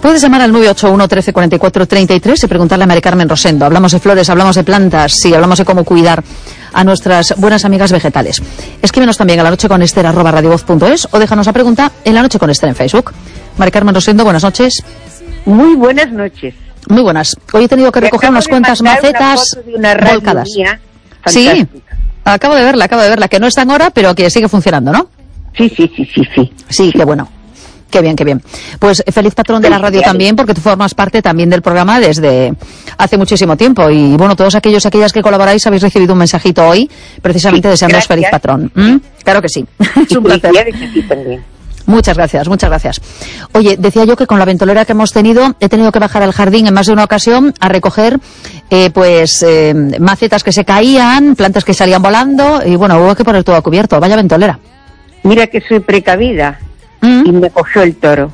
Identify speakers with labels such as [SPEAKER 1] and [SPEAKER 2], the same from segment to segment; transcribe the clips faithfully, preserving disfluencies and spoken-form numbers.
[SPEAKER 1] Puedes llamar al nueve ocho uno, trece, cuarenta y cuatro, treinta y tres y preguntarle a Mari Carmen Rosendo. Hablamos de flores, hablamos de plantas, sí, hablamos de cómo cuidar a nuestras buenas amigas vegetales. Escríbenos también a la noche con Esther arroba radiovoz punto es o déjanos la pregunta en La Noche con Esther en Facebook. Mari Carmen Rosendo, buenas noches.
[SPEAKER 2] Muy buenas noches.
[SPEAKER 1] Muy buenas. Hoy he tenido que recoger unas cuantas macetas
[SPEAKER 2] una
[SPEAKER 1] volcadas. Sí, acabo de verla, acabo de verla, que no está en hora, pero que sigue funcionando, ¿no?
[SPEAKER 2] Sí, sí, sí, sí, sí.
[SPEAKER 1] Sí, qué bueno. Qué bien, qué bien. Pues feliz patrón de la radio también, porque tú formas parte también del programa desde hace muchísimo tiempo. Y bueno, todos aquellos, aquellas que colaboráis habéis recibido un mensajito hoy, precisamente deseándoos feliz patrón. ¿Mm? Claro que sí. Es un placer. Muchas gracias, muchas gracias. Oye, decía yo que con la ventolera que hemos tenido, he tenido que bajar al jardín en más de una ocasión a recoger eh, pues eh, macetas que se caían, plantas que salían volando, y bueno, hubo que poner todo a cubierto. Vaya ventolera.
[SPEAKER 2] Mira que soy precavida. ¿Mm? Y me cogió el toro.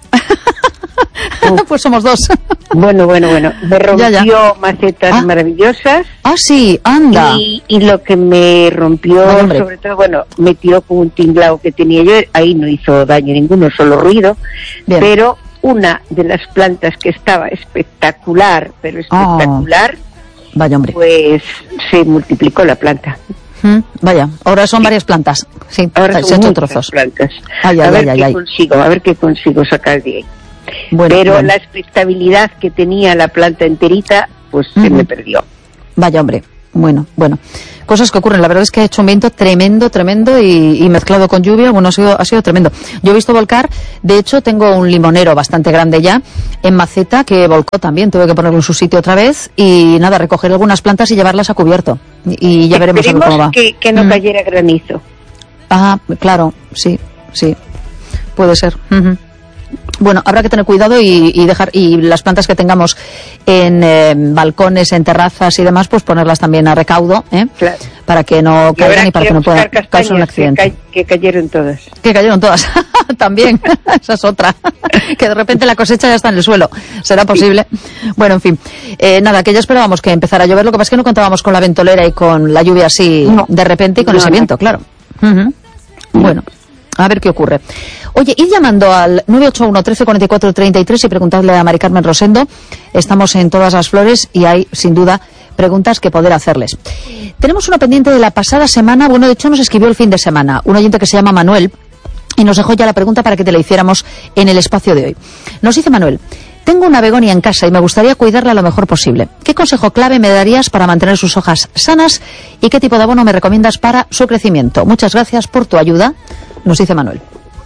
[SPEAKER 1] Pues somos dos.
[SPEAKER 2] Bueno, bueno, bueno. Me rompió ya, ya. macetas
[SPEAKER 1] ah.
[SPEAKER 2] maravillosas.
[SPEAKER 1] Ah, sí, anda.
[SPEAKER 2] Y, y lo que me rompió, Ay, sobre todo, bueno, me tiró con un tinglao que tenía yo. Ahí no hizo daño ninguno, solo ruido. Bien. Pero una de las plantas que estaba espectacular, pero espectacular,
[SPEAKER 1] oh. Vaya, hombre.
[SPEAKER 2] Pues se multiplicó la planta.
[SPEAKER 1] Mm, vaya, ahora son sí. varias plantas. Sí,
[SPEAKER 2] ahora
[SPEAKER 1] se
[SPEAKER 2] son
[SPEAKER 1] hecho
[SPEAKER 2] muchas
[SPEAKER 1] trozos.
[SPEAKER 2] plantas.
[SPEAKER 1] Ay,
[SPEAKER 2] a
[SPEAKER 1] ay,
[SPEAKER 2] ver
[SPEAKER 1] ay,
[SPEAKER 2] qué
[SPEAKER 1] ay.
[SPEAKER 2] consigo, a ver qué consigo sacar de ahí.
[SPEAKER 1] Bueno,
[SPEAKER 2] pero
[SPEAKER 1] bueno.
[SPEAKER 2] la expectabilidad que tenía la planta enterita, pues uh-huh. se me perdió.
[SPEAKER 1] Vaya, hombre. Bueno, bueno. Cosas que ocurren. La verdad es que ha hecho un viento tremendo, tremendo y, y mezclado con lluvia. Bueno, ha sido, ha sido tremendo. Yo he visto volcar. De hecho, tengo un limonero bastante grande ya en maceta que volcó también. Tuve que ponerlo en su sitio otra vez y nada, recoger algunas plantas y llevarlas a cubierto. Y, y ya veremos a ver cómo va.
[SPEAKER 2] Que, que no mm. cayera granizo.
[SPEAKER 1] Ah, claro. Sí, sí. Puede ser. Uh-huh. Bueno, habrá que tener cuidado y, y dejar y las plantas que tengamos en eh, balcones, en terrazas y demás, pues ponerlas también a recaudo, ¿eh? Claro. Para que no caigan y para que no puedan causar un accidente.
[SPEAKER 2] Que, ca- que cayeron todas.
[SPEAKER 1] Que cayeron todas, también. Esa es otra. Que de repente la cosecha ya está en el suelo. ¿Será posible? Sí. Bueno, en fin. Eh, nada, que ya esperábamos que empezara a llover. Lo que pasa es que no contábamos con la ventolera y con la lluvia así no. de repente y con no, ese no. viento, claro. Uh-huh. No. Bueno. A ver qué ocurre. Oye, id llamando al nueve ocho uno, trece, cuarenta y cuatro, treinta y tres y preguntadle a Mari Carmen Rosendo. Estamos en Todas las Flores y hay, sin duda, preguntas que poder hacerles. Tenemos una pendiente de la pasada semana. Bueno, de hecho nos escribió el fin de semana un oyente que se llama Manuel y nos dejó ya la pregunta para que te la hiciéramos en el espacio de hoy. Nos dice Manuel: tengo una begonia en casa y me gustaría cuidarla lo mejor posible. ¿Qué consejo clave me darías para mantener sus hojas sanas y qué tipo de abono me recomiendas para su crecimiento? Muchas gracias por tu ayuda. Nos dice Manuel.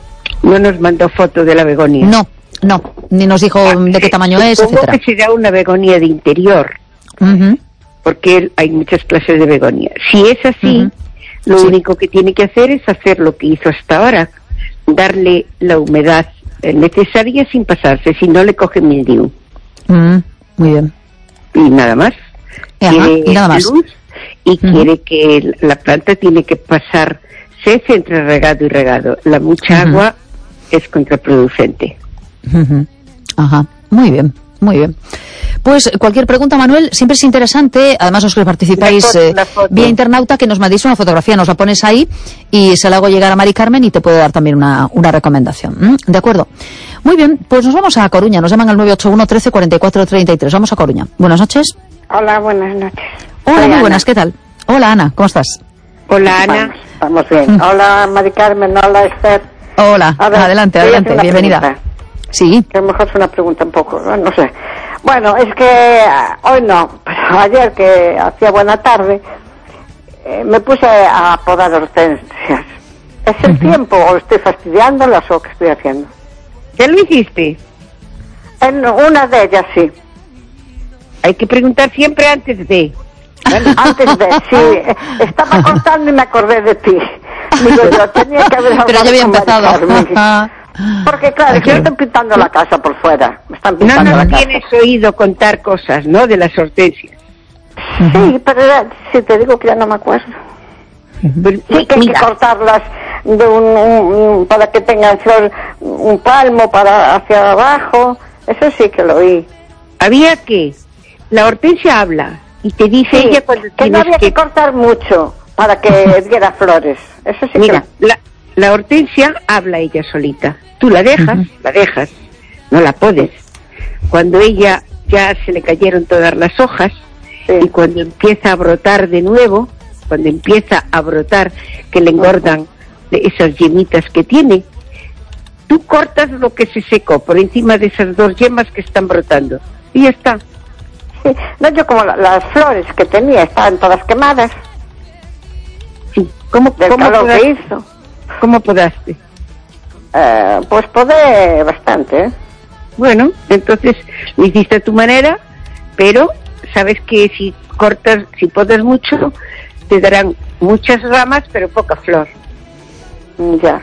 [SPEAKER 2] No nos mandó foto de la begonia.
[SPEAKER 1] No, no, ni nos dijo ah, de qué tamaño es, etcétera.
[SPEAKER 2] Supongo que será una begonia de interior, uh-huh. porque hay muchas clases de begonia. Si es así, uh-huh. lo sí. único que tiene que hacer es hacer lo que hizo hasta ahora, darle la humedad necesaria sin pasarse, si no le coge mildiu.
[SPEAKER 1] Uh-huh. Muy bien.
[SPEAKER 2] Y nada más.
[SPEAKER 1] Ajá,
[SPEAKER 2] quiere
[SPEAKER 1] y nada más.
[SPEAKER 2] luz y
[SPEAKER 1] uh-huh.
[SPEAKER 2] quiere que la planta tiene que pasar cese entre regado y regado. La mucha uh-huh. agua es contraproducente.
[SPEAKER 1] Uh-huh. Ajá, muy bien, muy bien. Pues cualquier pregunta, Manuel, siempre es interesante. Además, los que participáis foto, eh, vía internauta, que nos mandéis una fotografía, nos la pones ahí y se la hago llegar a Mari Carmen y te puede dar también una, una recomendación. ¿Mm? ¿De acuerdo? Muy bien, pues nos vamos a Coruña. Nos llaman al nueve ocho uno, trece, cuarenta y cuatro, treinta y tres. Vamos a Coruña. Buenas noches.
[SPEAKER 3] Hola, buenas noches.
[SPEAKER 1] Hola,
[SPEAKER 3] Soy
[SPEAKER 1] muy
[SPEAKER 3] Ana.
[SPEAKER 1] buenas. ¿Qué tal? Hola, Ana. ¿Cómo estás?
[SPEAKER 2] Hola, Ana.
[SPEAKER 3] Estamos bien. Hola, Mari Carmen. Hola, Esther.
[SPEAKER 1] Hola. Ver, adelante, adelante. Bienvenida.
[SPEAKER 3] Pregunta.
[SPEAKER 1] Sí.
[SPEAKER 3] Que a lo mejor es una pregunta un poco, no, no sé. Bueno, es que hoy no, pero ayer que hacía buena tarde, eh, me puse a podar hortensias. ¿Es el uh-huh. tiempo o estoy fastidiándolas o qué estoy haciendo?
[SPEAKER 2] ¿Ya lo hiciste?
[SPEAKER 3] En una de ellas sí.
[SPEAKER 2] Hay que preguntar siempre antes de...
[SPEAKER 3] Bueno, antes de, sí, estaba contando y me acordé de ti. Digo yo, tenía que haber hablado.
[SPEAKER 1] Pero ya había empezado.
[SPEAKER 3] Porque claro, okay. yo estoy pintando la casa por fuera. Me están pintando
[SPEAKER 2] no, no,
[SPEAKER 3] la
[SPEAKER 2] no
[SPEAKER 3] casa.
[SPEAKER 2] Tienes oído contar cosas, ¿no? De las hortensias.
[SPEAKER 3] Sí, pero si te digo que ya no me acuerdo.
[SPEAKER 2] Pero,
[SPEAKER 3] sí, que hay que cortarlas de un, un, un, para que tengan flor, un palmo para hacia abajo. Eso sí que lo oí.
[SPEAKER 2] Había que, la hortensia habla y te dice
[SPEAKER 3] sí,
[SPEAKER 2] ella cuando
[SPEAKER 3] que
[SPEAKER 2] tienes
[SPEAKER 3] no había que... que cortar mucho para que diera flores. Eso sí.
[SPEAKER 2] Mira,
[SPEAKER 3] que...
[SPEAKER 2] la, la hortensia habla ella solita. Tú la dejas, uh-huh. la dejas, no la podes. cuando ella ya se le cayeron todas las hojas,
[SPEAKER 3] Sí.
[SPEAKER 2] y cuando empieza a brotar de nuevo, cuando empieza a brotar, que le engordan de esas yemitas que tiene, tú cortas lo que se secó por encima de esas dos yemas que están brotando, y ya está.
[SPEAKER 3] Sí. No, yo como la- las flores que tenía estaban todas quemadas
[SPEAKER 2] Sí. ¿Cómo,
[SPEAKER 3] del
[SPEAKER 2] cómo,
[SPEAKER 3] calor
[SPEAKER 2] podaste?
[SPEAKER 3] que hizo.
[SPEAKER 2] ¿Cómo podaste?
[SPEAKER 3] Eh, pues podé bastante, ¿eh?
[SPEAKER 2] Bueno, entonces lo hiciste a tu manera, pero sabes que si cortas, si podas mucho, te darán muchas ramas, pero poca flor.
[SPEAKER 3] Mm, Ya.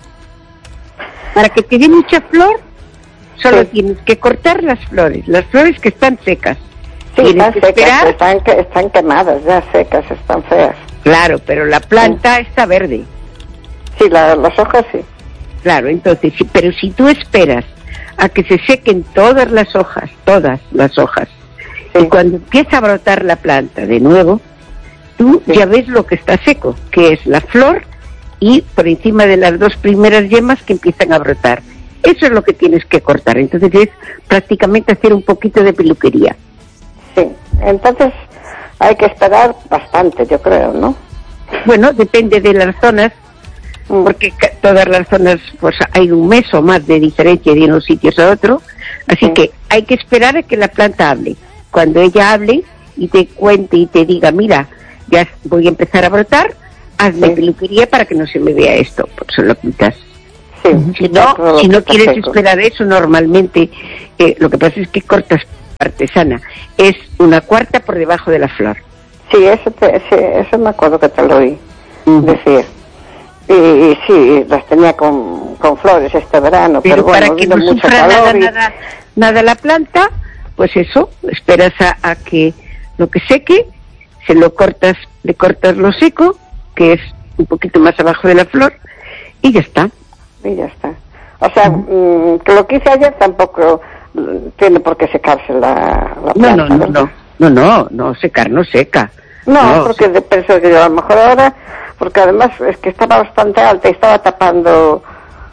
[SPEAKER 2] Para que te dé mucha flor, solo
[SPEAKER 3] Sí.
[SPEAKER 2] tienes que cortar las flores, las flores que están secas.
[SPEAKER 3] Sí,
[SPEAKER 2] Tienes
[SPEAKER 3] están
[SPEAKER 2] que
[SPEAKER 3] secas,
[SPEAKER 2] esperar.
[SPEAKER 3] están, que- están quemadas, ya secas, están feas.
[SPEAKER 2] Claro, pero la planta está verde.
[SPEAKER 3] Sí, la- las hojas sí.
[SPEAKER 2] Claro, entonces, sí, pero si tú esperas a que se sequen todas las hojas, todas las hojas,
[SPEAKER 3] Sí.
[SPEAKER 2] y cuando empieza a brotar la planta de nuevo, tú
[SPEAKER 3] Sí.
[SPEAKER 2] ya ves lo que está seco, que es la flor y por encima de las dos primeras yemas que empiezan a brotar. Eso es lo que tienes que cortar. Entonces es prácticamente hacer un poquito de peluquería.
[SPEAKER 3] Sí, entonces hay que esperar bastante, yo creo, ¿no?
[SPEAKER 2] Bueno, depende de las zonas,
[SPEAKER 3] Mm.
[SPEAKER 2] porque ca- todas las zonas, pues hay un mes o más de diferencia de unos sitios a otro, así
[SPEAKER 3] Sí.
[SPEAKER 2] que hay que esperar a que la planta hable. Cuando ella hable y te cuente y te diga, mira, ya voy a empezar a brotar, hazme
[SPEAKER 3] Sí.
[SPEAKER 2] peluquería para que no se me vea esto, pues se lo quitas.
[SPEAKER 3] Sí,
[SPEAKER 2] Si
[SPEAKER 3] está
[SPEAKER 2] no,
[SPEAKER 3] todo
[SPEAKER 2] si no
[SPEAKER 3] está
[SPEAKER 2] quieres
[SPEAKER 3] seco.
[SPEAKER 2] esperar eso, normalmente eh, lo que pasa es que cortas artesana, es una cuarta por debajo de la flor.
[SPEAKER 3] Sí, eso, te- sí, eso me acuerdo que te lo oí
[SPEAKER 2] Ujú.
[SPEAKER 3] decir. Y, y sí, las tenía con, con flores este verano, pero,
[SPEAKER 2] Pero
[SPEAKER 3] bueno,
[SPEAKER 2] para que
[SPEAKER 3] vino
[SPEAKER 2] no
[SPEAKER 3] mucho
[SPEAKER 2] sufra nada,
[SPEAKER 3] calor y...
[SPEAKER 2] nada, nada la planta, pues eso, esperas a, a que lo que seque, se lo cortas, le cortas lo seco, que es un poquito más abajo de la flor, y ya está.
[SPEAKER 3] Y ya está. O sea, mm, que lo que hice ayer tampoco mm, tiene por qué secarse la, la
[SPEAKER 2] No,
[SPEAKER 3] planta,
[SPEAKER 2] no, no,
[SPEAKER 3] ¿verdad?
[SPEAKER 2] no, no, no, no, secar no seca.
[SPEAKER 3] No,
[SPEAKER 2] No,
[SPEAKER 3] porque de- pienso que yo a lo mejor ahora, porque además es que estaba bastante alta y estaba tapando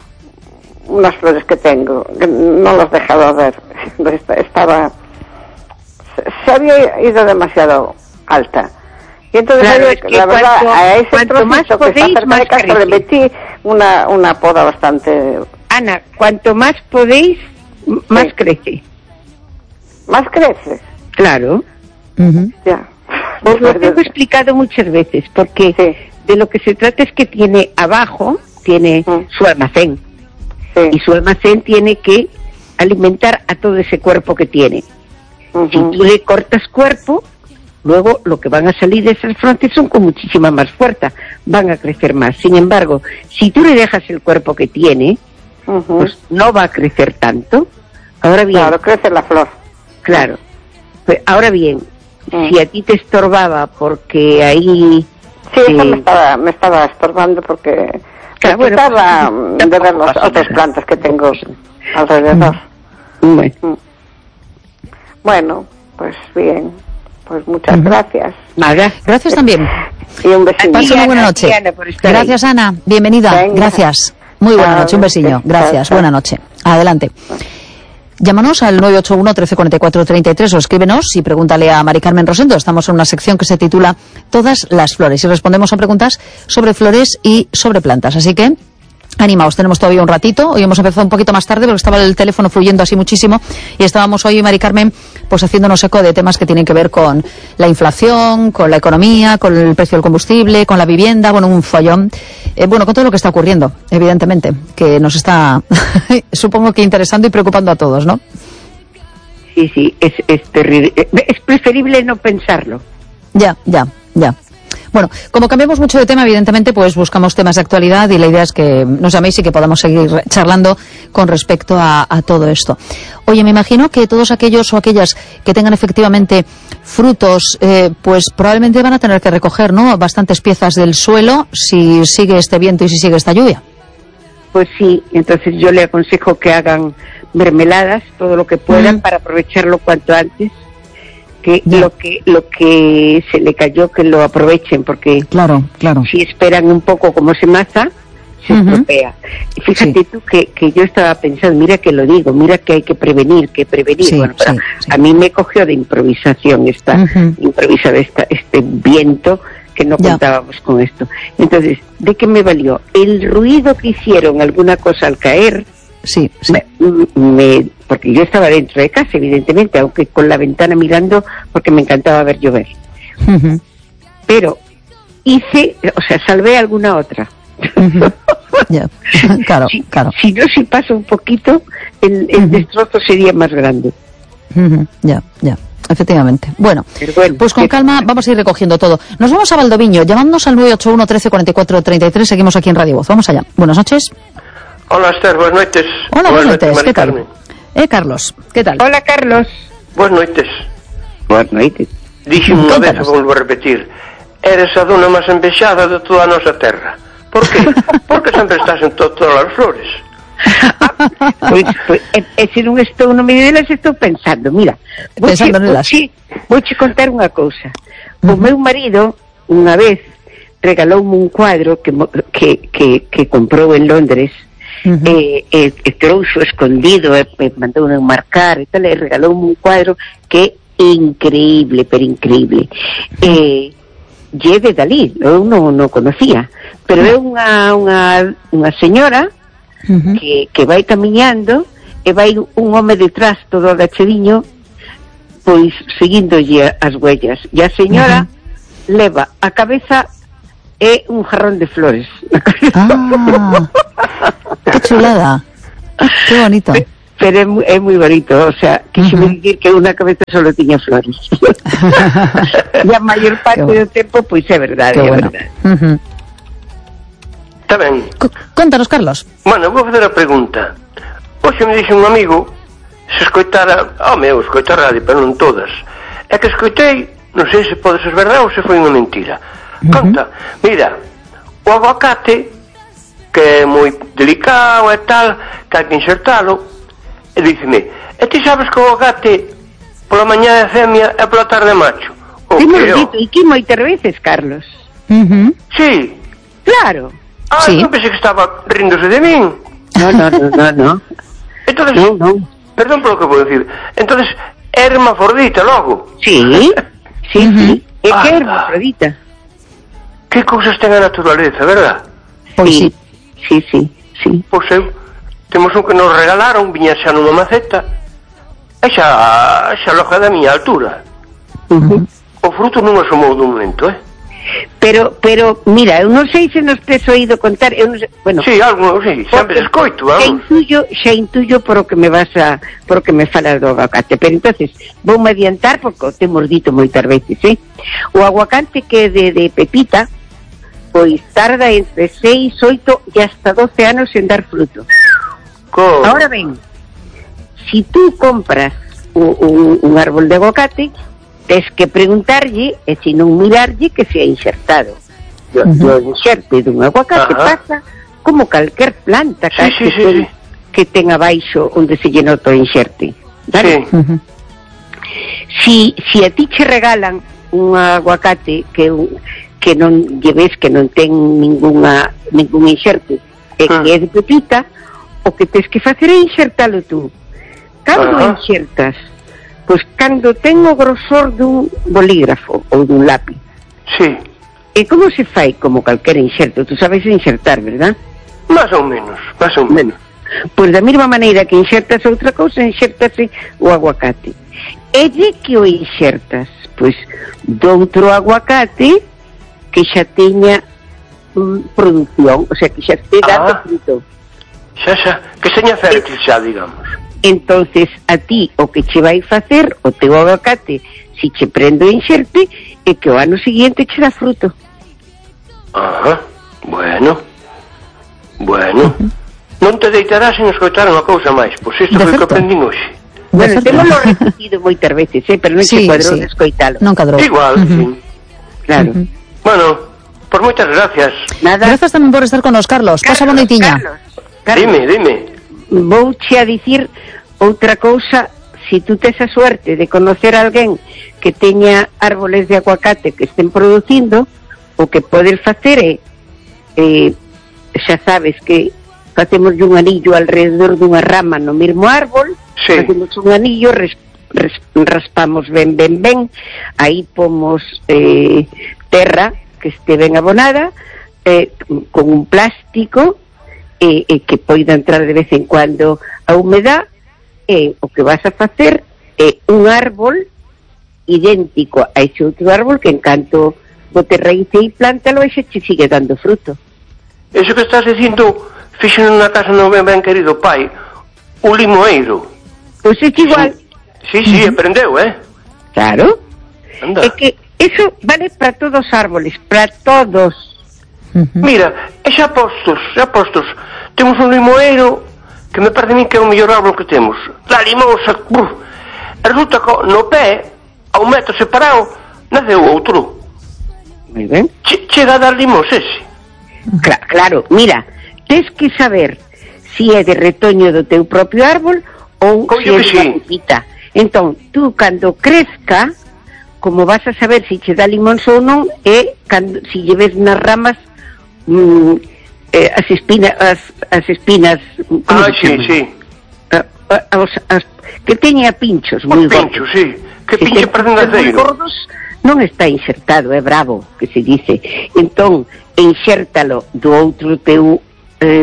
[SPEAKER 3] unas flores que tengo, que no las he dejado ver. Estaba, se, se había ido demasiado alta. Y entonces,
[SPEAKER 2] Claro,
[SPEAKER 3] había-
[SPEAKER 2] es que
[SPEAKER 3] la verdad,
[SPEAKER 2] cuanto-
[SPEAKER 3] a ese
[SPEAKER 2] cuanto más
[SPEAKER 3] trocito que está
[SPEAKER 2] podéis,
[SPEAKER 3] cerca
[SPEAKER 2] más
[SPEAKER 3] de casa le
[SPEAKER 2] crece.
[SPEAKER 3] metí una, una poda bastante...
[SPEAKER 2] Ana, cuanto más podéis, m- más
[SPEAKER 3] Sí.
[SPEAKER 2] crece.
[SPEAKER 3] Más crece,
[SPEAKER 2] Claro.
[SPEAKER 1] Ujú.
[SPEAKER 3] ya.
[SPEAKER 2] Os lo tengo explicado muchas veces, porque
[SPEAKER 3] Sí.
[SPEAKER 2] de lo que se trata es que tiene abajo, tiene
[SPEAKER 3] Mm.
[SPEAKER 2] su almacén,
[SPEAKER 3] Sí.
[SPEAKER 2] y su almacén tiene que alimentar a todo ese cuerpo que tiene.
[SPEAKER 3] Ujú.
[SPEAKER 2] Si tú le cortas cuerpo, luego lo que van a salir de esas frontes son con muchísima más fuerza, van a crecer más. Sin embargo, si tú le dejas el cuerpo que tiene,
[SPEAKER 3] Ujú.
[SPEAKER 2] pues no va a crecer tanto. Ahora bien,
[SPEAKER 3] Claro, crece la flor.
[SPEAKER 2] claro. Pues ahora bien,
[SPEAKER 3] Mm.
[SPEAKER 2] si a ti te estorbaba porque ahí...
[SPEAKER 3] Sí, eso
[SPEAKER 2] eh,
[SPEAKER 3] me estaba, me estaba estorbando porque
[SPEAKER 2] Claro,
[SPEAKER 3] me
[SPEAKER 2] bueno,
[SPEAKER 3] quitaba
[SPEAKER 2] pues,
[SPEAKER 3] mm, de
[SPEAKER 2] tampoco
[SPEAKER 3] ver las
[SPEAKER 2] pasa
[SPEAKER 3] otras
[SPEAKER 2] nada.
[SPEAKER 3] plantas que tengo alrededor.
[SPEAKER 2] Bueno,
[SPEAKER 3] Mm. Bueno, pues bien, pues muchas
[SPEAKER 1] Ujú.
[SPEAKER 3] gracias.
[SPEAKER 2] nada.
[SPEAKER 1] Gracias también.
[SPEAKER 3] Y un besito.
[SPEAKER 1] Pase una buena
[SPEAKER 2] Ana,
[SPEAKER 1] noche.
[SPEAKER 2] Ana, por estar
[SPEAKER 1] Gracias, Ana. Bienvenida.
[SPEAKER 3] Venga.
[SPEAKER 1] Gracias. Muy buena
[SPEAKER 3] Chao.
[SPEAKER 1] noche. Un besillo.
[SPEAKER 3] Chao,
[SPEAKER 1] Gracias.
[SPEAKER 3] chao.
[SPEAKER 1] Buena noche. Adelante. Llámanos al nueve ocho uno, trece cuarenta y cuatro, treinta y tres o escríbenos y pregúntale a Mari Carmen Rosendo. Estamos en una sección que se titula Todas las flores y respondemos a preguntas sobre flores y sobre plantas. Así que animaos, tenemos todavía un ratito. Hoy hemos empezado un poquito más tarde porque estaba el teléfono fluyendo así muchísimo y estábamos hoy, Mari Carmen, pues haciéndonos eco de temas que tienen que ver con la inflación, con la economía, con el precio del combustible, con la vivienda, bueno, un follón. Eh, bueno, con todo lo que está ocurriendo, evidentemente, que nos está, supongo que interesando y preocupando a todos, ¿no?
[SPEAKER 2] Sí, sí, es, es terrible. Es preferible no pensarlo.
[SPEAKER 1] Ya, ya, ya. Bueno, como cambiamos mucho de tema, evidentemente, pues buscamos temas de actualidad y la idea es que nos llaméis y que podamos seguir charlando con respecto a, a todo esto. Oye, me imagino que todos aquellos o aquellas que tengan efectivamente frutos, eh, pues probablemente van a tener que recoger, ¿no?, bastantes piezas del suelo si sigue este viento y si sigue esta lluvia.
[SPEAKER 2] Pues sí, entonces yo le aconsejo que hagan mermeladas, todo lo que puedan,
[SPEAKER 1] Mm.
[SPEAKER 2] para aprovecharlo cuanto antes. Que
[SPEAKER 1] Ya.
[SPEAKER 2] lo que lo que se le cayó, que lo aprovechen, porque
[SPEAKER 1] Claro, claro.
[SPEAKER 2] si esperan un poco como se masa, se uh-huh. estropea. Y fíjate sí. tú que, que yo estaba pensando, mira que lo digo, mira que hay que prevenir, que prevenir. Sí, bueno, sí, sí. A mí me cogió de improvisación esta, uh-huh. improvisada esta, este viento, que no ya. contábamos con esto. Entonces, ¿de qué me valió? El ruido que hicieron alguna cosa al caer,
[SPEAKER 1] sí, sí.
[SPEAKER 2] Me, me, porque yo estaba dentro de casa, evidentemente, aunque con la ventana mirando, porque me encantaba ver llover. Uh-huh. Pero hice, o sea, salvé alguna otra.
[SPEAKER 1] Uh-huh. Yeah. Claro,
[SPEAKER 2] si,
[SPEAKER 1] claro.
[SPEAKER 2] Si no, si pasa un poquito, el, el uh-huh. destrozo sería más grande.
[SPEAKER 1] Uh-huh. Ya, ya. Efectivamente. Bueno, bueno, pues con calma vamos a ir recogiendo todo. Nos vamos a Valdoviño, llamándonos al nueve ocho uno, trece, cuarenta y cuatro, treinta y tres. Seguimos aquí en Radio Voz. Vamos allá. Buenas noches.
[SPEAKER 4] Hola, Esther. Buenas noches.
[SPEAKER 1] Hola, buenas noches. ¿Qué tal? Eh, Carlos. ¿Qué tal?
[SPEAKER 2] Hola, Carlos.
[SPEAKER 4] Buenas noches.
[SPEAKER 2] Buenas noches.
[SPEAKER 4] Dije unha vez, volvo a repetir, eres a dona máis envexada de toda a nosa terra. Por qué? Porque sempre estás en to todas as flores.
[SPEAKER 2] Pois, pois, e, e se non estou no medio delas, estou pensando, mira,
[SPEAKER 1] pensando nelas.
[SPEAKER 2] Vou che contar unha cousa. O uh-huh. meu marido, unha vez, regaloume un cuadro que, que, que, que comprou en Londres, uh-huh. e, e, e trouxo escondido, e, e mandou enmarcar e tal, e regaloume un cuadro que é increíble, pero increíble. E lle de Dalí, eu non o conocía, pero é unha, unha, unha señora uh-huh. que, que vai camiñando e vai un home detrás todo agachadiño, pois seguíndolle as huellas, e a señora uh-huh. leva a cabeza e un jarrón de flores.
[SPEAKER 1] Ah, qué chulada, qué bonito.
[SPEAKER 2] Pero é moi, é moi bonito, o sea, quixeme uh-huh. dicir que unha cabeza solo tiña flores. E a maior parte bueno. do tempo, pois é verdade, é
[SPEAKER 1] bueno.
[SPEAKER 2] verdade.
[SPEAKER 1] Uh-huh.
[SPEAKER 4] Está ben.
[SPEAKER 1] C- Contanos, Carlos.
[SPEAKER 4] Bueno, vou fazer a pregunta. Hoxe me dixe un amigo se escoitara, oh meu, escoitar radio, pero non todas. É que escoitei, non sei se pode ser verdade ou se foi unha mentira. Uh-huh. Conta, mira, o aguacate, que é moi delicado e tal, que hai que insertalo, e díceme, e ti sabes que o aguacate pola mañá é femia e pola tarde é macho?
[SPEAKER 2] Que me dito, e que moitas veces, Carlos?
[SPEAKER 1] Uh-huh.
[SPEAKER 4] Sí.
[SPEAKER 2] Claro.
[SPEAKER 4] Ah, sí. Eu pensei que estaba rindose de min.
[SPEAKER 2] No, no, no, no, no.
[SPEAKER 4] Entonces,
[SPEAKER 2] no, no.
[SPEAKER 4] Perdón polo que vou dicir. Entonces, é hermafrodita logo.
[SPEAKER 2] Sí, sí, uh-huh. sí. É que é hermafrodita.
[SPEAKER 4] Que cousas ten a naturaleza, verdad?
[SPEAKER 1] Pois sí.
[SPEAKER 2] Sí, sí, sí.
[SPEAKER 4] Pois eu, temos un que nos regalaron, viña xa nunha maceta, e xa, xa loja da miña altura.
[SPEAKER 2] Uh-huh.
[SPEAKER 4] O fruto non asomou do momento, eh?
[SPEAKER 2] Pero, pero, mira, eu non sei se nos tes oído contar, eu non sei, bueno...
[SPEAKER 4] Sí, algo, sí, sempre escoito, vamos.
[SPEAKER 2] Xa intuyo, xa intuyo por o que me vas a, por o que me falas do aguacate, pero entonces, vou me adiantar, porque o temos dito moitas veces, eh? O aguacate que é de, de pepita, pois tarda entre seis, oito e hasta doce anos en dar fruto.
[SPEAKER 4] ¿Cómo?
[SPEAKER 2] Ahora ben, si tú compras un, un, un árbol de aguacate, tes que preguntarlle, e se non mirarlle, que se ha insertado. O uh-huh. inxerte dun aguacate uh-huh. pasa como calquer planta
[SPEAKER 4] sí, sí,
[SPEAKER 2] que,
[SPEAKER 4] sí,
[SPEAKER 2] ten,
[SPEAKER 4] sí.
[SPEAKER 2] que ten abaixo onde se lle nota o inxerte. Vale?
[SPEAKER 1] Sí. Uh-huh.
[SPEAKER 2] Si, si a ti che regalan un aguacate que un, que non lleves, que non ten ninguna ningún inxerte, e uh-huh. que é de pepita, o que tes que facer é inxertalo tú. Cando uh-huh. inxertas? Pois cando ten o grosor dun bolígrafo ou dun lápiz.
[SPEAKER 4] Sí.
[SPEAKER 2] E como se fai? Como calquer inxerto. Tú sabes inxertar, verdad?
[SPEAKER 4] Más ou menos, más ou menos.
[SPEAKER 2] Pois da mesma maneira que inxertas outra cousa, inxertase o aguacate. E de que o inxertas? Pois doutro aguacate que xa teña um, produción, o sea, que xa te dando ah. fruto.
[SPEAKER 4] Xa, xa, que seña fértil xa, digamos.
[SPEAKER 2] Entonces, a ti o que che vai facer o teu aguacate, si che prende o inxerte, é que o ano seguinte che dá fruto.
[SPEAKER 4] Ajá, bueno, bueno. Uh-huh. Non te deitarás sen escoitar unha cousa máis, pois isto foi que aprendín hoxe.
[SPEAKER 2] Bueno, témoslo repetido moitas veces, eh, pero non
[SPEAKER 1] sí,
[SPEAKER 2] se cuadrou
[SPEAKER 1] sí.
[SPEAKER 2] de escoitalo.
[SPEAKER 1] Non cadrou.
[SPEAKER 4] Igual, uh-huh. sí.
[SPEAKER 2] Claro.
[SPEAKER 4] Uh-huh. Bueno, por moitas gracias.
[SPEAKER 1] Nada. Gracias tamén por estar con nos, Carlos. Carlos Pasa boneitiña.
[SPEAKER 2] Carlos, Carlos.
[SPEAKER 4] Dime, dime.
[SPEAKER 2] Vouche a dicir outra cousa, si tú tes a suerte de conocer a alguén que teña árboles de aguacate que estén producindo, o que podes facer é eh, xa sabes que facemos un anillo alrededor dunha rama no mesmo árbol,
[SPEAKER 4] sí.
[SPEAKER 2] Facemos un anillo, res, res, raspamos ben, ben, ben, aí pomos eh, terra que este ben abonada, eh, con un plástico, eh, eh, que poida entrar de vez en cuando a humedad, e eh, o que vas a facer é eh, un árbol idéntico a ese outro árbol que en canto bote raíz e plántalo e xe te sigue dando fruto.
[SPEAKER 4] Eso que estás dicindo fixo na casa no ben, ben querido pai un limoeiro.
[SPEAKER 2] Pois é que igual.
[SPEAKER 4] Sí, sí, sí, uh-huh. Aprendeu, eh?
[SPEAKER 2] Claro.
[SPEAKER 4] Anda.
[SPEAKER 2] É que eso vale para todos os árboles, para todos.
[SPEAKER 4] Uh-huh. Mira, e xa postos, xa postos, temos un limoeiro que me parece a mí que é o mellor árbol que temos. La limosa, buf, resulta que no pé, a un metro separado, naceu outro.
[SPEAKER 2] Moi ben.
[SPEAKER 4] Che, chega a dar limos ese.
[SPEAKER 2] Cla- claro, mira, tens que saber si é de retoño do teu propio árbol ou
[SPEAKER 4] Coño
[SPEAKER 2] si é de pepita. Entón, tú cando crezca, como vas a saber si che dá limóns ou non, é cando, si lleves nas ramas mm, eh, as espinas as, as espinas
[SPEAKER 4] ah, sí, sí.
[SPEAKER 2] A, a, as, as, que teña pinchos moi
[SPEAKER 4] pinchos, sí. Que
[SPEAKER 2] si
[SPEAKER 4] pinche parecen aceiro.
[SPEAKER 2] Gordos, non está insertado, é bravo, que se dice. Entón, inxértalo do outro teu eh,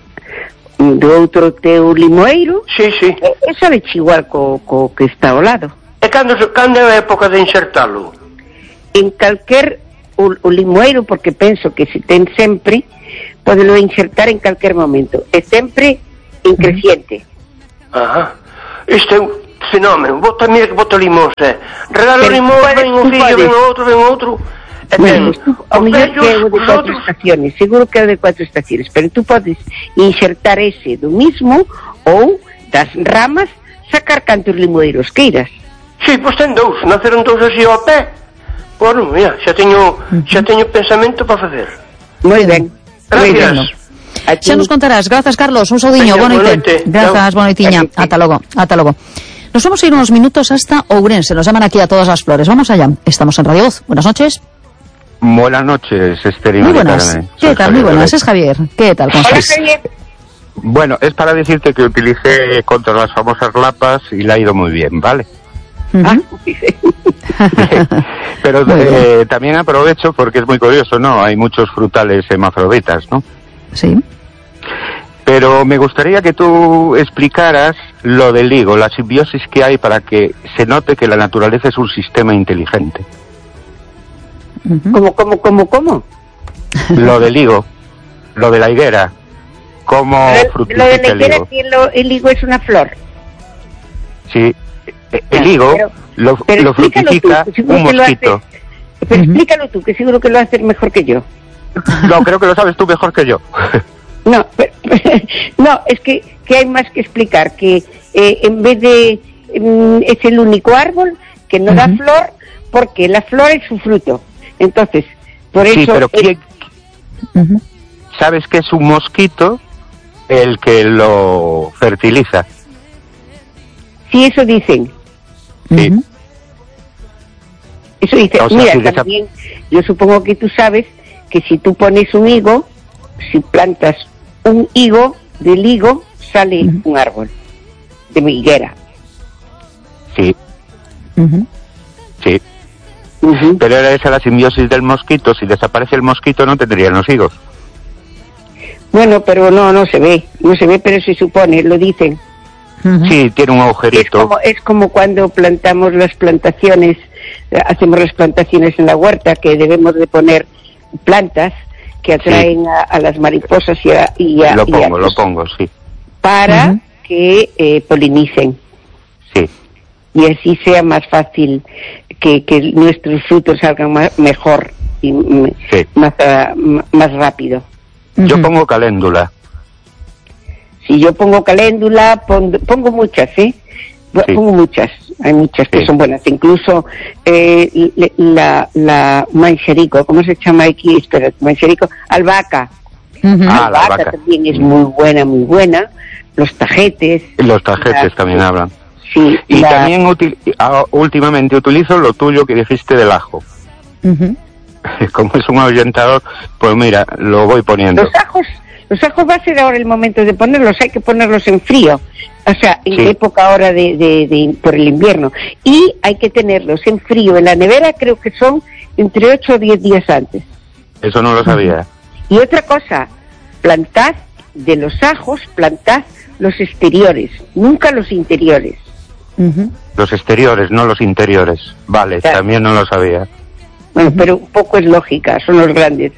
[SPEAKER 2] do outro teu limoeiro.
[SPEAKER 4] Sí, sí.
[SPEAKER 2] E, e sabe igual co, co que está ao lado.
[SPEAKER 4] E cando, cando é a época de insertalo?
[SPEAKER 2] En calquer o, o limoeiro, porque penso que se ten sempre, podelo insertar en calquer momento. É sempre en creciente.
[SPEAKER 4] Ajá. Isto é un fenómeno. Bota, mira que bota limóns, eh. Regalo limóns, ven un fillo, ven outro, ven outro. E
[SPEAKER 2] bueno,
[SPEAKER 4] ten,
[SPEAKER 2] tú, ao mellor que é o de cuatro outros... estaciones, seguro que é o de cuatro estaciones, pero tú podes insertar ese do mismo ou das ramas sacar cantos limoeiros queiras.
[SPEAKER 4] Sí, pois ten dous, naceron dous así ao pé. Bueno, mira, xa teño, xa teño pensamento para facer.
[SPEAKER 2] Moi ben.
[SPEAKER 4] Gracias.
[SPEAKER 1] Xa nos contarás. Grazas, Carlos. Un saudiño. Boa noite. Grazas, boa noitiña. Ata logo, ata logo. Nos vamos a ir unos minutos hasta Ourense. Nos llaman aquí a todas las flores. Vamos allá. Estamos en Radio Voz. Buenas noches.
[SPEAKER 5] Buenas noches, Esther.
[SPEAKER 1] Muy buenas. ¿Qué tal? Muy buenas. Es Javier. ¿Qué tal? ¿Cómo estás?
[SPEAKER 5] Bueno, es para decirte que utilicé contra las famosas lapas y le ha ido muy bien, ¿vale?
[SPEAKER 2] Uh-huh.
[SPEAKER 5] Pero eh, también aprovecho porque es muy curioso, ¿no? Hay muchos frutales hermafroditas, ¿no?
[SPEAKER 1] Sí.
[SPEAKER 5] Pero me gustaría que tú explicaras lo del higo, la simbiosis que hay para que se note que la naturaleza es un sistema inteligente.
[SPEAKER 2] Uh-huh. ¿Cómo, cómo, cómo, cómo?
[SPEAKER 5] Lo del higo, lo de la higuera, cómo fructifica
[SPEAKER 2] lo de la higuera,
[SPEAKER 5] el higo.
[SPEAKER 2] Que lo, el higo es una flor.
[SPEAKER 5] Sí, el higo
[SPEAKER 2] pero,
[SPEAKER 5] lo,
[SPEAKER 2] pero
[SPEAKER 5] lo fructifica
[SPEAKER 2] tú,
[SPEAKER 5] un mosquito.
[SPEAKER 2] Haces, pero uh-huh. Explícalo tú, que seguro que lo haces mejor que yo.
[SPEAKER 5] No, creo que lo sabes tú mejor que yo.
[SPEAKER 2] No, pero, no, es que, que hay más que explicar, que eh, en vez de um, es el único árbol que no uh-huh. da flor, porque la flor es su fruto. Entonces, por
[SPEAKER 5] sí,
[SPEAKER 2] eso...
[SPEAKER 5] pero ¿quién,
[SPEAKER 1] uh-huh.
[SPEAKER 5] ¿sabes que es un mosquito el que lo fertiliza?
[SPEAKER 2] Sí, eso dicen.
[SPEAKER 5] Sí.
[SPEAKER 1] Uh-huh.
[SPEAKER 2] Eso dicen.
[SPEAKER 5] O sea,
[SPEAKER 2] Mira,
[SPEAKER 5] si
[SPEAKER 2] también, desa... yo supongo que tú sabes que si tú pones un higo, si plantas un higo, del higo sale uh-huh. un árbol de higuera.
[SPEAKER 5] Sí.
[SPEAKER 1] Uh-huh.
[SPEAKER 5] Sí.
[SPEAKER 2] Uh-huh.
[SPEAKER 5] Pero era esa la simbiosis del mosquito. Si desaparece el mosquito no tendrían los higos.
[SPEAKER 2] Bueno, pero no, no se ve. No se ve, pero se supone, lo dicen.
[SPEAKER 5] Uh-huh. Sí, tiene un agujerito.
[SPEAKER 2] Es como, es como cuando plantamos las plantaciones, hacemos las plantaciones en la huerta, que debemos de poner plantas que atraen sí. a, a las mariposas y a... Y a
[SPEAKER 5] lo pongo,
[SPEAKER 2] y a
[SPEAKER 5] lo
[SPEAKER 2] los,
[SPEAKER 5] pongo, sí.
[SPEAKER 2] Para
[SPEAKER 1] uh-huh.
[SPEAKER 2] que eh, polinicen.
[SPEAKER 5] Sí.
[SPEAKER 2] Y así sea más fácil que, que nuestros frutos salgan más, mejor y sí. más, uh, más rápido.
[SPEAKER 5] Uh-huh. Yo pongo caléndula.
[SPEAKER 2] Si yo pongo caléndula, pongo, pongo muchas, ¿eh? Sí. Pongo muchas, hay muchas que sí. son buenas. Incluso eh, la, la mancherico, ¿cómo se llama aquí? Espera, mancherico, albahaca.
[SPEAKER 1] Uh-huh.
[SPEAKER 2] Ah,
[SPEAKER 5] albahaca.
[SPEAKER 2] La albahaca también es muy buena, muy buena. Los tajetes.
[SPEAKER 5] Los tajetes
[SPEAKER 2] la,
[SPEAKER 5] también hablan.
[SPEAKER 2] Sí.
[SPEAKER 5] Y
[SPEAKER 2] la...
[SPEAKER 5] también util, últimamente utilizo lo tuyo que dijiste del ajo.
[SPEAKER 1] Uh-huh.
[SPEAKER 5] Como es un ahuyentador, pues mira, lo voy poniendo.
[SPEAKER 2] Los ajos, Los ajos va a ser ahora el momento de ponerlos, hay que ponerlos en frío, o sea, en sí. época ahora de, de, de, por el invierno. Y hay que tenerlos en frío en la nevera, creo que son entre ocho o diez días antes.
[SPEAKER 5] Eso no lo sabía.
[SPEAKER 2] Y otra cosa, plantad de los ajos, plantad los exteriores, nunca los interiores.
[SPEAKER 5] Uh-huh. Los exteriores, no los interiores. Vale, claro. También no lo sabía.
[SPEAKER 2] Bueno, pero un poco es lógica, son los grandes.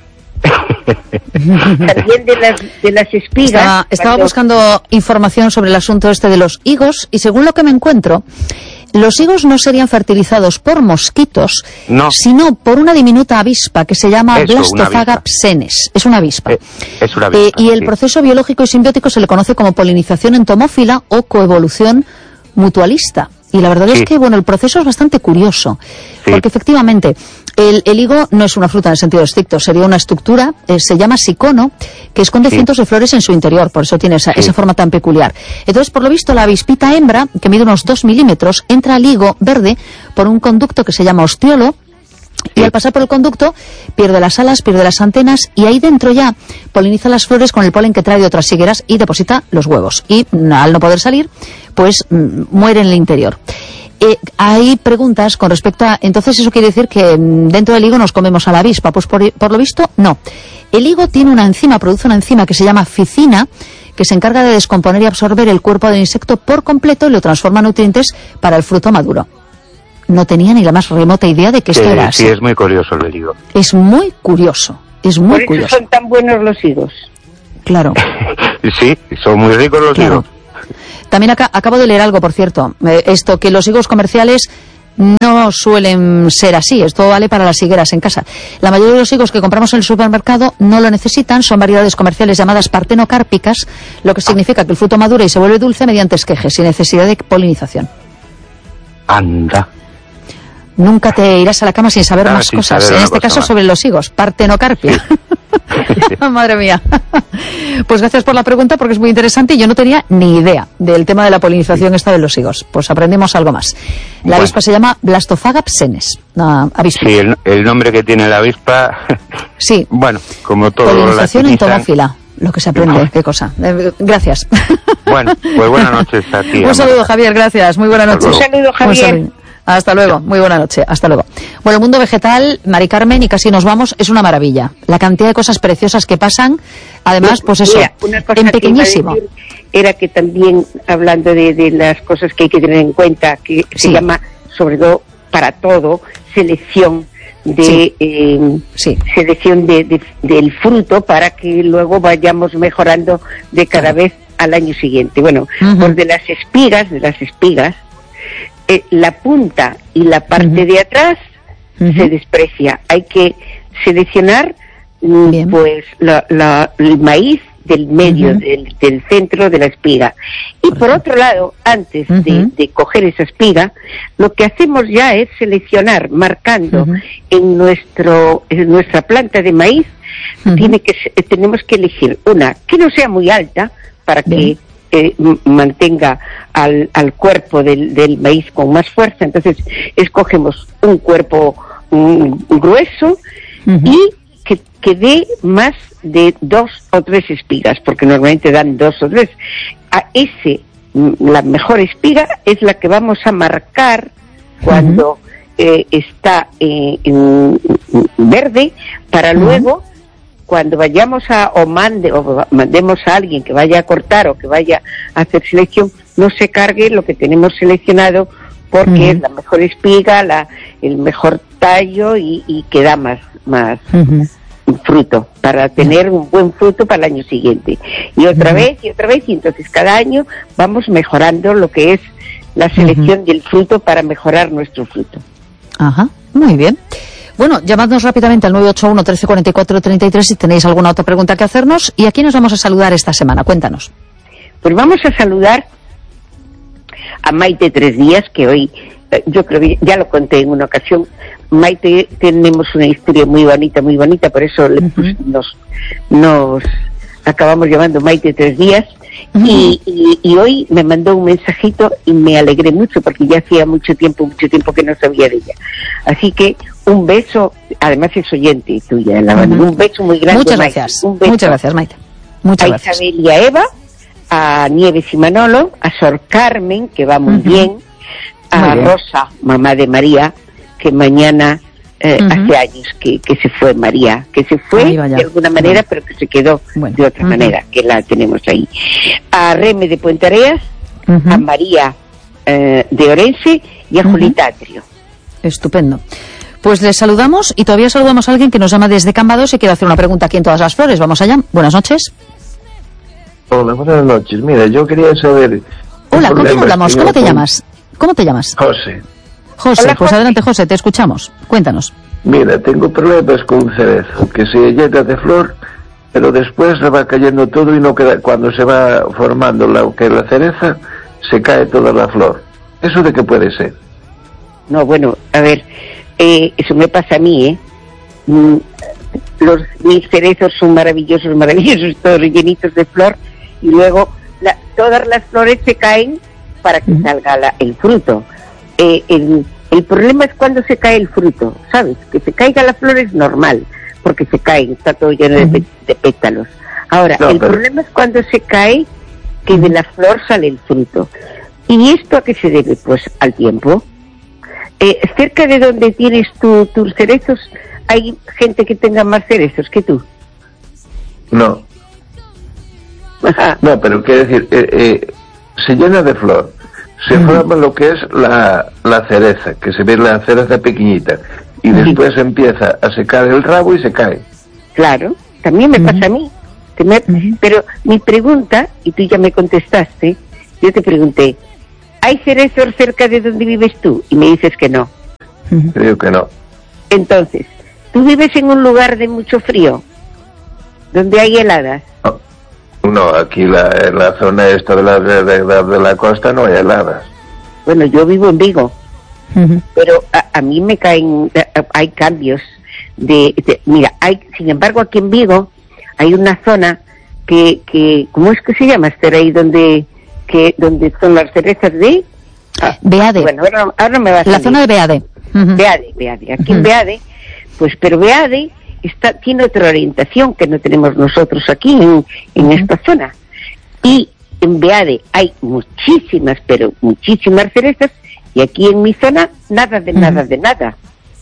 [SPEAKER 2] También de las, de las espigas.
[SPEAKER 1] Estaba, estaba cuando... buscando información sobre el asunto este de los higos, y según lo que me encuentro, los higos no serían fertilizados por mosquitos,
[SPEAKER 5] no.
[SPEAKER 1] sino por una diminuta avispa que se llama Eso, Blastophaga psenes. Es una avispa.
[SPEAKER 5] Eh, es una avispa.
[SPEAKER 1] Eh, y el
[SPEAKER 5] sí.
[SPEAKER 1] proceso biológico y simbiótico se le conoce como polinización entomófila o coevolución mutualista. Y la verdad sí. es que, bueno, el proceso es bastante curioso, sí. porque efectivamente el, el higo no es una fruta en el sentido estricto, sería una estructura, eh, se llama sicono, que esconde sí. cientos de flores en su interior, por eso tiene esa, sí. esa forma tan peculiar. Entonces, por lo visto, la avispita hembra, que mide unos dos milímetros, entra al higo verde por un conducto que se llama ostiolo, y al pasar por el conducto pierde las alas, pierde las antenas, y ahí dentro ya poliniza las flores con el polen que trae de otras higueras y deposita los huevos. Y al no poder salir, pues mm, muere en el interior. Eh, hay preguntas con respecto a... Entonces, ¿eso quiere decir que mm, dentro del higo nos comemos a la avispa? Pues por, por lo visto, no. El higo tiene una enzima, produce una enzima que se llama ficina, que se encarga de descomponer y absorber el cuerpo del insecto por completo y lo transforma en nutrientes para el fruto maduro. No tenía ni la más remota idea de que esto
[SPEAKER 5] sí,
[SPEAKER 1] era
[SPEAKER 5] sí,
[SPEAKER 1] así.
[SPEAKER 5] Sí, es muy curioso el higo.
[SPEAKER 1] Es muy curioso, es muy
[SPEAKER 2] Por eso
[SPEAKER 1] curioso.
[SPEAKER 2] son tan buenos los higos.
[SPEAKER 1] Claro.
[SPEAKER 5] Sí, son muy ricos los
[SPEAKER 1] claro.
[SPEAKER 5] higos.
[SPEAKER 1] También acá, acabo de leer algo, por cierto, eh, esto, que los higos comerciales no suelen ser así, esto vale para las higueras en casa. La mayoría de los higos que compramos en el supermercado no lo necesitan, son variedades comerciales llamadas partenocárpicas, lo que significa que el fruto madura y se vuelve dulce mediante esquejes, sin necesidad de polinización.
[SPEAKER 5] Anda.
[SPEAKER 1] Nunca te irás a la cama sin saber
[SPEAKER 5] ah,
[SPEAKER 1] más
[SPEAKER 5] sin
[SPEAKER 1] cosas.
[SPEAKER 5] Saber
[SPEAKER 1] en este
[SPEAKER 5] cosa
[SPEAKER 1] caso
[SPEAKER 5] más.
[SPEAKER 1] sobre los higos, partenocarpia. Sí. Madre mía. Pues gracias por la pregunta, porque es muy interesante y yo no tenía ni idea del tema de la polinización sí. esta de los higos. Pues aprendemos algo más. La bueno. avispa se llama Blastophaga psenes. Uh, avispa.
[SPEAKER 5] Sí, el, el nombre que tiene la avispa.
[SPEAKER 1] Sí.
[SPEAKER 5] Bueno, como todo.
[SPEAKER 1] Polinización entomófila. Lo que se aprende, qué cosa. Eh, gracias.
[SPEAKER 5] Bueno, pues buenas noches a ti.
[SPEAKER 1] Un saludo, Javier, gracias. Muy buenas noches.
[SPEAKER 2] Un saludo, Javier.
[SPEAKER 1] Un saludo. Hasta luego, muy buena noche, hasta luego. Bueno, el mundo vegetal, Mari Carmen, y casi nos vamos, es una maravilla. La cantidad de cosas preciosas que pasan, además, pues eso,
[SPEAKER 2] Mira, una cosa
[SPEAKER 1] en
[SPEAKER 2] que
[SPEAKER 1] pequeñísimo.
[SPEAKER 2] iba a decir era que también, hablando de, de las cosas que hay que tener en cuenta, que sí. se llama, sobre todo, para todo, selección de
[SPEAKER 1] sí.
[SPEAKER 2] Eh,
[SPEAKER 1] sí.
[SPEAKER 2] selección de, de, del fruto para que luego vayamos mejorando de cada sí. vez al año siguiente. Bueno, uh-huh. pues de las espigas, de las espigas, Eh, la punta y la parte uh-huh. de atrás uh-huh. se desprecia. Hay que seleccionar mm, pues la, la, el maíz del medio, uh-huh. del, del centro de la espiga. Y por otro lado, antes uh-huh. de, de coger esa espiga, lo que hacemos ya es seleccionar, marcando uh-huh. en nuestro en nuestra planta de maíz, uh-huh. tiene que tenemos que elegir una que no sea muy alta para Bien. que Eh, mantenga al, al cuerpo del, del maíz con más fuerza. Entonces escogemos un cuerpo um, grueso uh-huh. y que, que dé más de dos o tres espigas, porque normalmente dan dos o tres. A ese, la mejor espiga es la que vamos a marcar cuando uh-huh. eh, está eh, en verde, para uh-huh. luego cuando vayamos a, o mande, o mandemos a alguien que vaya a cortar o que vaya a hacer selección, no se cargue lo que tenemos seleccionado, porque uh-huh. es la mejor espiga, la, el mejor tallo y, y que da más, más uh-huh. fruto, para tener un buen fruto para el año siguiente. Y otra uh-huh. vez, y otra vez, y entonces cada año vamos mejorando lo que es la selección uh-huh. del fruto para mejorar nuestro fruto.
[SPEAKER 1] Ajá, muy bien. Bueno, llamadnos rápidamente al nueve ocho uno, trece cuarenta y cuatro, treinta y tres si tenéis alguna otra pregunta que hacernos. ¿Y a quién nos vamos a saludar esta semana? Cuéntanos.
[SPEAKER 2] Pues vamos a saludar a Maite Tres Días, que hoy, yo creo que ya lo conté en una ocasión. Maite, tenemos una historia muy bonita, muy bonita, por eso uh-huh. pues, nos, nos acabamos llamando Maite Tres Días. Uh-huh. Y, y, y hoy me mandó un mensajito y me alegré mucho, porque ya hacía mucho tiempo, mucho tiempo que no sabía de ella. Así que un beso, además es oyente tuya, la uh-huh. un beso muy grande.
[SPEAKER 1] Muchas
[SPEAKER 2] Maite.
[SPEAKER 1] gracias,
[SPEAKER 2] Un beso.
[SPEAKER 1] muchas gracias, Maite. Muchas
[SPEAKER 2] a
[SPEAKER 1] gracias.
[SPEAKER 2] Isabel y a Eva, a Nieves y Manolo, a Sor Carmen, que va muy uh-huh. bien, a muy bien. Rosa, mamá de María, que mañana eh, uh-huh. hace años que, que se fue María, que se fue de alguna manera, uh-huh. pero que se quedó bueno. de otra uh-huh. manera, que la tenemos ahí. A Reme de Puente Areas, uh-huh. a María eh, de Orense y a uh-huh. Julita Atrio.
[SPEAKER 1] Estupendo. Pues les saludamos y todavía saludamos a alguien que nos llama desde Cambados y quiere hacer una pregunta aquí en Todas las Flores. Vamos allá. Buenas noches.
[SPEAKER 6] Hola, buenas noches. Mira, yo quería saber...
[SPEAKER 1] Hola, ¿con quién hablamos? ¿Cómo te con... llamas? ¿Cómo te llamas?
[SPEAKER 6] José.
[SPEAKER 1] José, Hola, pues José. Adelante, José, te escuchamos. Cuéntanos.
[SPEAKER 6] Mira, tengo problemas con un cerezo, que se llena de flor, pero después se va cayendo todo y no queda... Cuando se va formando la, que la cereza, se cae toda la flor. ¿Eso de qué puede ser?
[SPEAKER 2] No, bueno, a ver... Eh, eso me pasa a mí, ¿eh? Mm, los, mis cerezos son maravillosos, maravillosos, todos llenitos de flor, y luego la, todas las flores se caen para que salga la, el fruto. Eh, el, el problema es cuando se cae el fruto, ¿sabes? Que se caiga la flor es normal, porque se caen, está todo lleno de, de pétalos. Ahora, no, el pero... problema es cuando se cae, que de la flor sale el fruto. ¿Y esto a qué se debe? Pues al tiempo. Eh, cerca de donde tienes tu, tus cerezos, ¿hay gente que tenga más cerezos que tú?
[SPEAKER 6] No. Ajá. No, pero quiero decir, eh, eh, se llena de flor, se mm. forma lo que es la, la cereza, que se ve la cereza pequeñita, y mm. después empieza a secar el rabo y se cae.
[SPEAKER 2] Claro, también me mm. pasa a mí. Me, mm. Pero mi pregunta, y tú ya me contestaste, yo te pregunté, ¿hay cerezos cerca de donde vives tú? Y me dices que no.
[SPEAKER 6] Creo que no.
[SPEAKER 2] Entonces, ¿tú vives en un lugar de mucho frío? ¿Donde hay heladas?
[SPEAKER 6] No, no aquí la, en la zona esta de la, de, de, de la costa no hay heladas.
[SPEAKER 2] Bueno, yo vivo en Vigo, uh-huh. pero a, a mí me caen, a, hay cambios de, de... Mira, hay, sin embargo, aquí en Vigo hay una zona que, que ¿cómo es que se llama, Esther, ahí donde... que donde son las cerezas de
[SPEAKER 1] ah, Beade.
[SPEAKER 2] Bueno, ahora, ahora me va a salir.
[SPEAKER 1] La zona de Beade. Uh-huh.
[SPEAKER 2] Beade, Beade. Aquí
[SPEAKER 1] uh-huh.
[SPEAKER 2] en Beade, pues, pero Beade está, tiene otra orientación que no tenemos nosotros aquí en, en uh-huh. esta zona. Y en Beade hay muchísimas, pero muchísimas cerezas, y aquí en mi zona nada de uh-huh. nada de nada.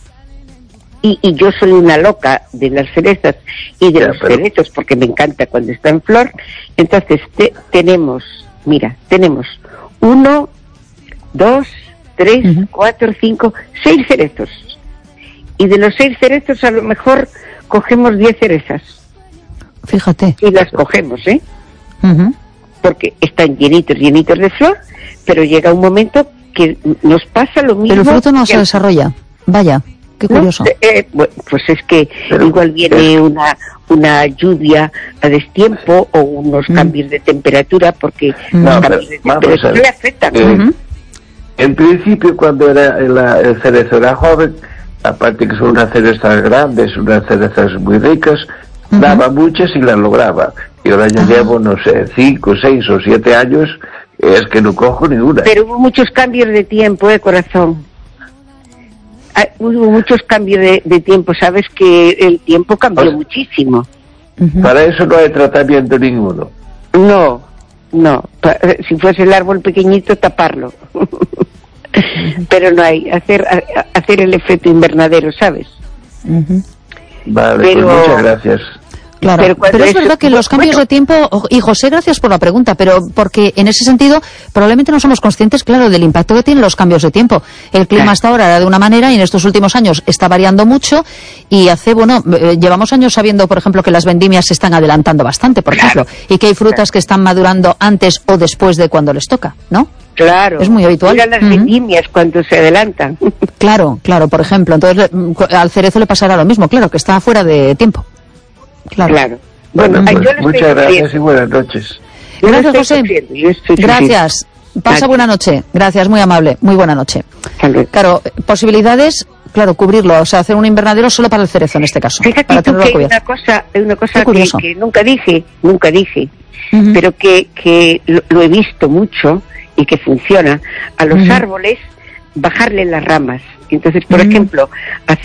[SPEAKER 2] Y, y yo soy una loca de las cerezas y de ya, los pero... cerezos, porque me encanta cuando está en flor. Entonces te, tenemos Mira, tenemos uno, dos, tres, uh-huh. cuatro, cinco, seis cerezos. Y de los seis cerezos a lo mejor cogemos diez cerezas.
[SPEAKER 1] Fíjate.
[SPEAKER 2] Y las cogemos, ¿eh?
[SPEAKER 1] Uh-huh.
[SPEAKER 2] Porque están llenitos, llenitos de flor, pero llega un momento que nos pasa lo mismo.
[SPEAKER 1] Pero el fruto no se desarrolla. Vaya, qué curioso.
[SPEAKER 2] No, eh, bueno, pues es que pero, igual viene pero... una... una lluvia a destiempo o unos mm. cambios de temperatura, porque
[SPEAKER 6] no,
[SPEAKER 2] los
[SPEAKER 6] pero,
[SPEAKER 2] cambios de temperatura le afectan.
[SPEAKER 6] Eh, uh-huh. En principio, cuando era el, el cerezo era joven, aparte que son unas cerezas grandes, unas cerezas muy ricas, uh-huh. daba muchas y las lograba. Y ahora ya uh-huh. llevo, no sé, cinco, seis o siete años, es que no cojo ninguna.
[SPEAKER 2] Pero hubo muchos cambios de tiempo, eh, corazón. Ah, hubo muchos cambios de, de tiempo, sabes que el tiempo cambió pues, muchísimo.
[SPEAKER 6] Uh-huh. Para eso no hay tratamiento ninguno.
[SPEAKER 2] No, no. Pa, si fuese el árbol pequeñito, taparlo. Pero no hay, hacer hacer el efecto invernadero, ¿sabes?
[SPEAKER 6] Uh-huh. Vale, pero, pues muchas gracias.
[SPEAKER 1] Claro, pero, pero es eso, verdad que los cambios bueno, de tiempo, y José, gracias por la pregunta, pero porque en ese sentido probablemente no somos conscientes, claro, del impacto que tienen los cambios de tiempo. El clima hasta ahora era de una manera y en estos últimos años está variando mucho y hace, bueno, eh, llevamos años sabiendo, por ejemplo, que las vendimias se están adelantando bastante, por claro, ejemplo, y que hay frutas claro. que están madurando antes o después de cuando les toca, ¿no?
[SPEAKER 2] Claro.
[SPEAKER 1] Es muy habitual.
[SPEAKER 2] Mira las uh-huh. vendimias cuando se adelantan. Claro,
[SPEAKER 1] claro, por ejemplo. Entonces, al cerezo le pasará lo mismo, claro, que está fuera de tiempo. Claro.
[SPEAKER 2] claro.
[SPEAKER 6] Bueno, bueno pues, muchas gracias y buenas noches.
[SPEAKER 1] Gracias, José. Gracias. Pasa buena noche. Gracias, muy amable. Muy buena noche. Claro, posibilidades, claro, cubrirlo, o sea, hacer un invernadero solo para el cerezo en este caso.
[SPEAKER 2] Fíjate
[SPEAKER 1] para
[SPEAKER 2] tú que hay una cosa, una cosa que, que nunca dije, nunca dije, uh-huh. pero que, que lo, lo he visto mucho y que funciona. A los uh-huh. árboles, bajarle las ramas. Entonces, por uh-huh. ejemplo, hacer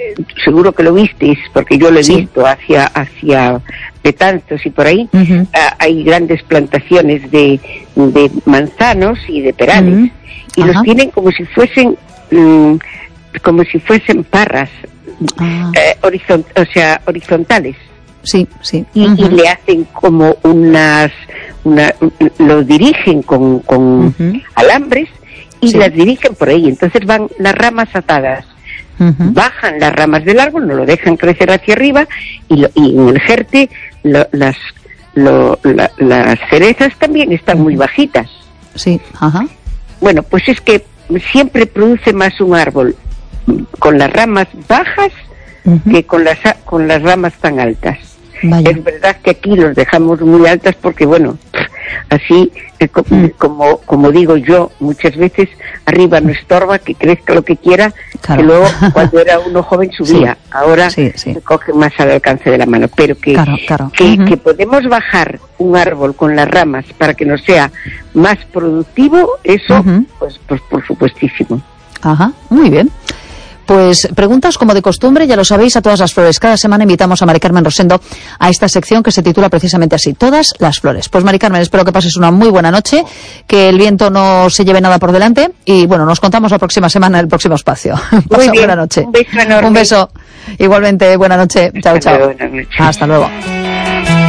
[SPEAKER 2] seguro que lo visteis, porque yo lo he
[SPEAKER 1] Sí.
[SPEAKER 2] visto hacia hacia Betanzos y por ahí,
[SPEAKER 1] Uh-huh.
[SPEAKER 2] uh, hay grandes plantaciones de, de manzanos y de perales,
[SPEAKER 1] Uh-huh.
[SPEAKER 2] y
[SPEAKER 1] Ajá.
[SPEAKER 2] los tienen como si fuesen um, como si fuesen parras,
[SPEAKER 1] Ah.
[SPEAKER 2] eh, horizont o sea, horizontales.
[SPEAKER 1] Sí, sí.
[SPEAKER 2] Y,
[SPEAKER 1] Uh-huh.
[SPEAKER 2] y le hacen como unas, una, lo dirigen con, con
[SPEAKER 1] Uh-huh.
[SPEAKER 2] alambres y
[SPEAKER 1] Sí.
[SPEAKER 2] las dirigen por ahí. Entonces van las ramas atadas,
[SPEAKER 1] Uh-huh.
[SPEAKER 2] bajan las ramas del árbol, no lo dejan crecer hacia arriba y, lo, y en el jerte lo, las, lo, la, las cerezas también están muy bajitas.
[SPEAKER 1] Sí, ajá.
[SPEAKER 2] Bueno, pues es que siempre produce más un árbol con las ramas bajas
[SPEAKER 1] Uh-huh.
[SPEAKER 2] que con las, con las ramas tan altas.
[SPEAKER 1] Vaya.
[SPEAKER 2] Es verdad que aquí los dejamos muy altas porque, bueno, así, eh, co-
[SPEAKER 1] Mm.
[SPEAKER 2] como como digo yo, muchas veces arriba no estorba, que crezca lo que quiera,
[SPEAKER 1] Claro.
[SPEAKER 2] que luego cuando era uno joven subía,
[SPEAKER 1] Sí.
[SPEAKER 2] ahora
[SPEAKER 1] Sí, sí.
[SPEAKER 2] se coge más al alcance de la mano, pero que,
[SPEAKER 1] Claro, claro.
[SPEAKER 2] que,
[SPEAKER 1] Ujú.
[SPEAKER 2] que podemos bajar un árbol con las ramas para que nos sea más productivo, eso,
[SPEAKER 1] Ujú.
[SPEAKER 2] pues, pues por supuestísimo.
[SPEAKER 1] Ajá, muy bien. Pues preguntas como de costumbre, ya lo sabéis, a todas las flores. Cada semana invitamos a Mari Carmen Rosendo a esta sección que se titula precisamente así, Todas las flores. Pues Mari Carmen, espero que pases una muy buena noche, que el viento no se lleve nada por delante y bueno, nos contamos la próxima semana en el próximo espacio. Pasa
[SPEAKER 2] Muy bien,
[SPEAKER 1] buena noche.
[SPEAKER 2] un beso enorme.
[SPEAKER 1] Un beso. Igualmente, buena noche. Chao,
[SPEAKER 2] Hasta
[SPEAKER 1] chao.
[SPEAKER 2] luego, buenas noches.
[SPEAKER 1] Hasta luego.